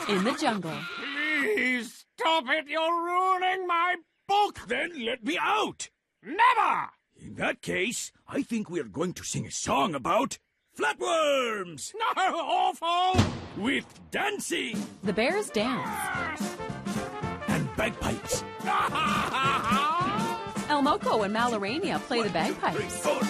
In the jungle. Please stop it. You're ruining my book. Then let me out. Never. In that case, I think we're going to sing a song about flatworms. No, awful. With dancing. The bears dance. And bagpipes. El Moco and Malarania play the bagpipes. No!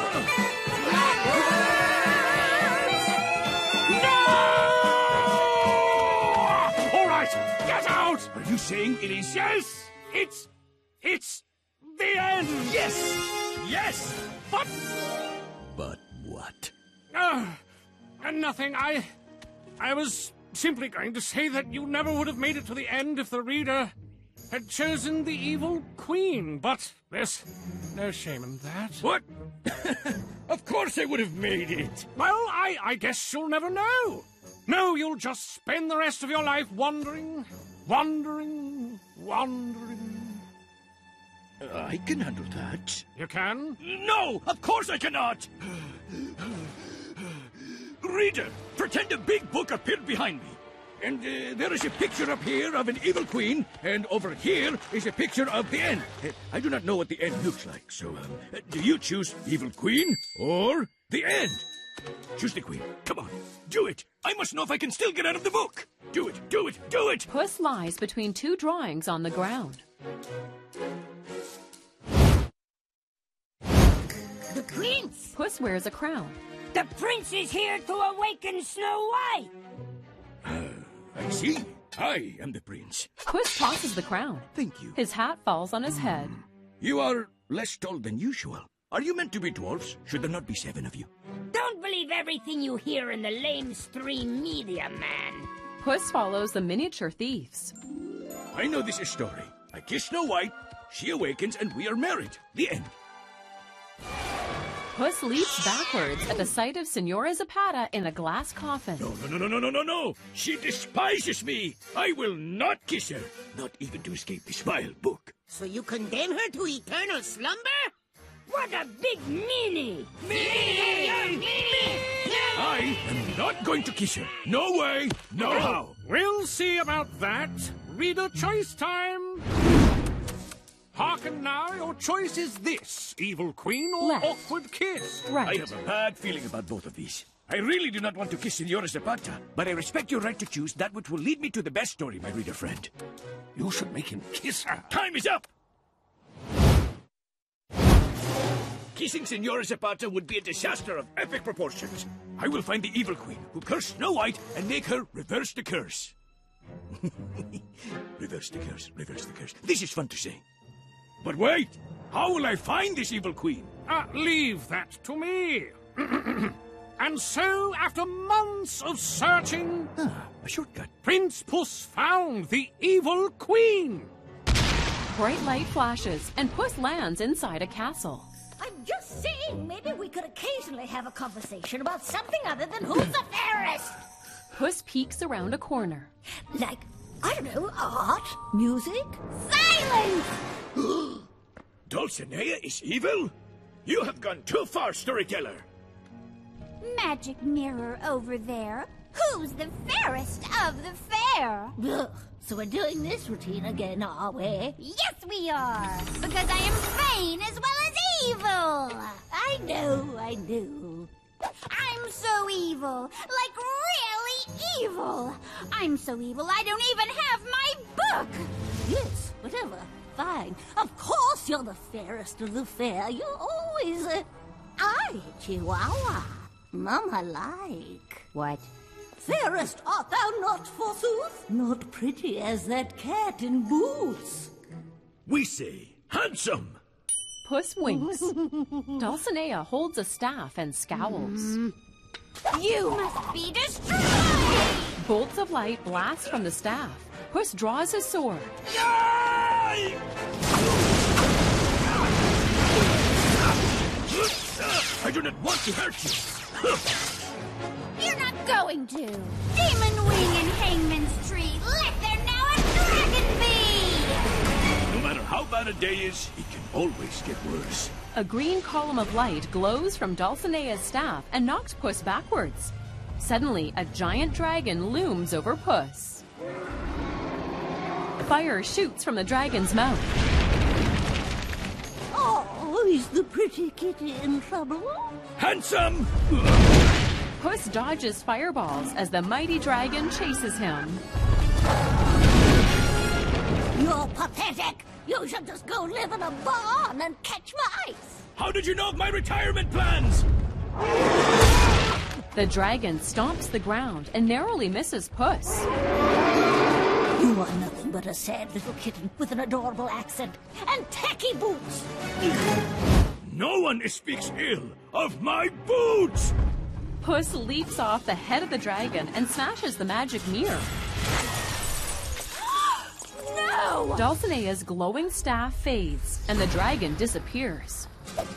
All right, get out. Are you saying it is? Yes, it's the end. Yes. But What? nothing. I was simply going to say that you never would have made it to the end if the reader had chosen the evil queen, but there's no shame in that. What? Of course I would have made it. Well, I guess you'll never know. No, you'll just spend the rest of your life wandering. I can handle that. You can? No, of course I cannot. Reader, pretend a big book appeared behind me. And there is a picture up here of an evil queen, and over here is a picture of the end. I do not know what the end looks like, so do you choose evil queen or the end? Choose the queen. Come on, do it. I must know if I can still get out of the book. Do it. Puss lies between two drawings on the ground. The prince! Puss wears a crown. The prince is here to awaken Snow White! I see. I am the prince. Puss tosses the crown. Thank you. His hat falls on his head. You are less tall than usual. Are you meant to be dwarfs? Should there not be 7 of you? Don't believe everything you hear in the lame stream media, man. Puss follows the miniature thieves. I know this is story. I kiss Snow White, she awakens, and we are married. The end. Puss leaps backwards at the sight of Senora Zapata in a glass coffin. No. She despises me. I will not kiss her. Not even to escape this vile book. So you condemn her to eternal slumber? What a big meanie! I am not going to kiss her. No way, no how. We'll see about that. Reader choice time. Hearken now, your choice is this, evil queen or Left. awkward kiss. Right. I have a bad feeling about both of these. I really do not want to kiss Senora Zapata, but I respect your right to choose that which will lead me to the best story, my reader friend. You should make him kiss her. Time is up! Kissing Senora Zapata would be a disaster of epic proportions. I will find the evil queen who cursed Snow White and make her reverse the curse. Reverse the curse. This is fun to say. But wait! How will I find this evil queen? Leave that to me. And so, after months of searching, A shortcut. Prince Puss found the evil queen. Bright light flashes, and Puss lands inside a castle. I'm just saying, maybe we could occasionally have a conversation about something other than who's the fairest. Puss peeks around a corner. Like, I don't know, art, music, silence! Dulcinea is evil? You have gone too far, storyteller. Magic mirror over there. Who's the fairest of the fair? Ugh, so we're doing this routine again, are we? Yes, we are. Because I am vain as well as evil. I know. I'm so evil. Like really evil. I'm so evil I don't even have my book. Yes, whatever. Fine. Of course you're the fairest of the fair. You're always Aye, Chihuahua. Mama like. What? Fairest art thou not, forsooth? Not pretty as that cat in boots. We say handsome. Puss winks. Dulcinea holds a staff and scowls. You must be destroyed! Bolts of light blast from the staff. Puss draws his sword. I do not want to hurt you. You're not going to. Demon Wing and Hangman's Tree, let there now a dragon be! No matter how bad a day is, it can always get worse. A green column of light glows from Dulcinea's staff and knocks Puss backwards. Suddenly, a giant dragon looms over Puss. Fire shoots from the dragon's mouth. Oh, is the pretty kitty in trouble? Handsome! Puss dodges fireballs as the mighty dragon chases him. You're pathetic. You should just go live in a barn and catch mice. How did you know of my retirement plans? The dragon stomps the ground and narrowly misses Puss. You are nothing but a sad little kitten with an adorable accent and tacky boots. No one speaks ill of my boots! Puss leaps off the head of the dragon and smashes the magic mirror. No! Dulcinea's glowing staff fades and the dragon disappears.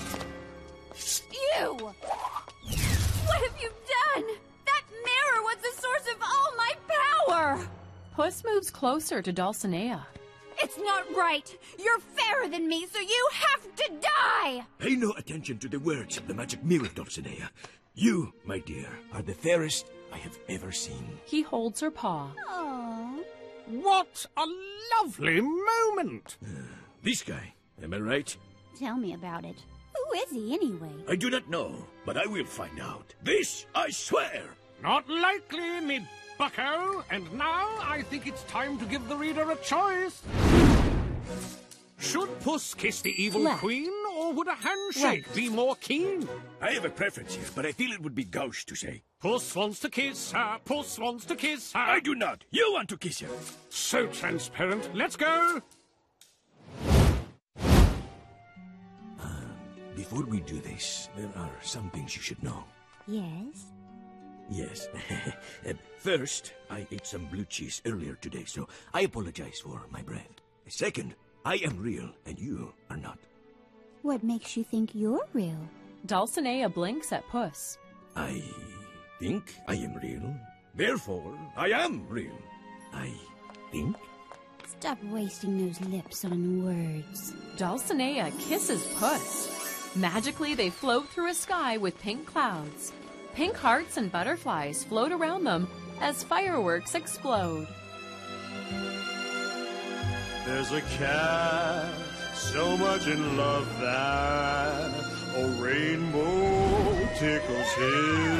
You! What have you done? That mirror was the source of all my power! Puss moves closer to Dulcinea. It's not right. You're fairer than me, so you have to die! Pay no attention to the words of the magic mirror, Dulcinea. You, my dear, are the fairest I have ever seen. He holds her paw. Aww. What a lovely moment! This guy, am I right? Tell me about it. Who is he anyway? I do not know, but I will find out. This I swear! Not likely, me bucko. And now I think it's time to give the reader a choice. Should Puss kiss the evil Left. queen, or would a handshake Right. be more keen? I have a preference here, but I feel it would be gauche to say. Puss wants to kiss her, Puss wants to kiss her. I do not. You want to kiss her. So transparent. Let's go. Before we do this, there are some things you should know. Yes? Yes. First, I ate some blue cheese earlier today, so I apologize for my breath. Second, I am real, and you are not. What makes you think you're real? Dulcinea blinks at Puss. I think I am real. Therefore, I am real. I think. Stop wasting those lips on words. Dulcinea kisses Puss. Magically, they float through a sky with pink clouds. Pink hearts and butterflies float around them as fireworks explode. There's a cat so much in love that a rainbow tickles his